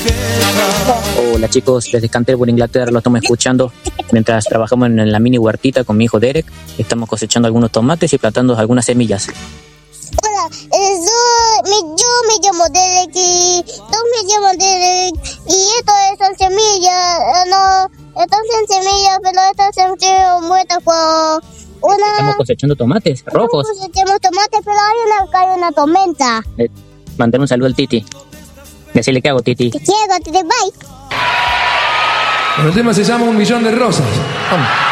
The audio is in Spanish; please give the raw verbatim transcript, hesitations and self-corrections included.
Hola chicos, les descanté por Inglaterra, lo estamos escuchando mientras trabajamos en la mini huertita con mi hijo Derek. Estamos cosechando algunos tomates y plantando algunas semillas. Hola, eh, yo, me, yo me llamo Derek y todos me llaman Derek y esto son semillas, eh, no, estas son semillas, pero estas son semillas muertas por una... Estamos cosechando tomates rojos. Estamos cosechando tomates, pero hay una, hay una tormenta. Eh, mandar un saludo al Titi. Decirle que hago, Titi. Te quiero, Titi, bye. Bueno, el tema se llama Un Millón de Rosas. Vamos.